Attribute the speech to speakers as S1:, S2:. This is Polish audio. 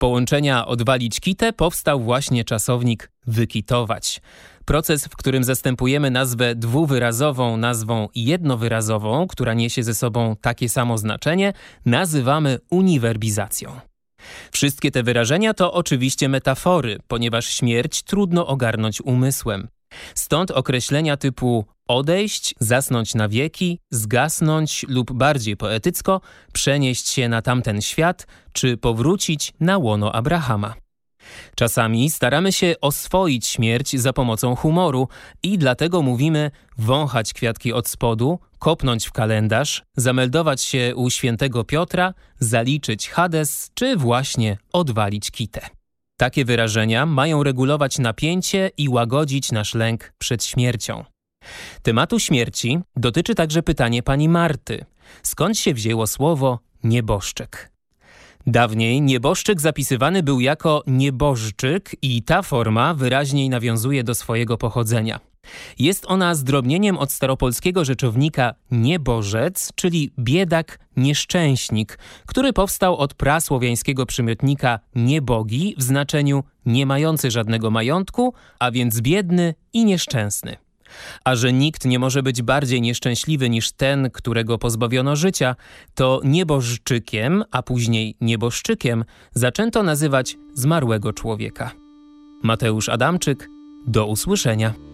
S1: połączenia odwalić kitę powstał właśnie czasownik wykitować. Proces, w którym zastępujemy nazwę dwuwyrazową nazwą jednowyrazową, która niesie ze sobą takie samo znaczenie, nazywamy uniwerbizacją. Wszystkie te wyrażenia to oczywiście metafory, ponieważ śmierć trudno ogarnąć umysłem. Stąd określenia typu odejść, zasnąć na wieki, zgasnąć lub bardziej poetycko przenieść się na tamten świat czy powrócić na łono Abrahama. Czasami staramy się oswoić śmierć za pomocą humoru i dlatego mówimy wąchać kwiatki od spodu, kopnąć w kalendarz, zameldować się u świętego Piotra, zaliczyć Hades czy właśnie odwalić kitę. Takie wyrażenia mają regulować napięcie i łagodzić nasz lęk przed śmiercią. Tematu śmierci dotyczy także pytanie pani Marty. Skąd się wzięło słowo nieboszczyk? Dawniej nieboszczyk zapisywany był jako niebożczyk i ta forma wyraźniej nawiązuje do swojego pochodzenia. Jest ona zdrobnieniem od staropolskiego rzeczownika niebożec, czyli biedak, nieszczęśnik, który powstał od prasłowiańskiego przymiotnika niebogi w znaczeniu nie mający żadnego majątku, a więc biedny i nieszczęsny. A że nikt nie może być bardziej nieszczęśliwy niż ten, którego pozbawiono życia, to niebożczykiem, a później nieboszczykiem zaczęto nazywać zmarłego człowieka. Mateusz Adamczyk, do usłyszenia.